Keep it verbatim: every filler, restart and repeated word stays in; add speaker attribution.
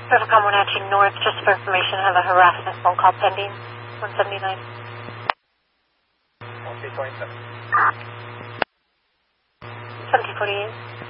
Speaker 1: Perfecom Wenatchee North, just for information, I have a harassment phone call pending, one seventy-nine.
Speaker 2: one twenty-seven.
Speaker 1: seventeen forty-eight.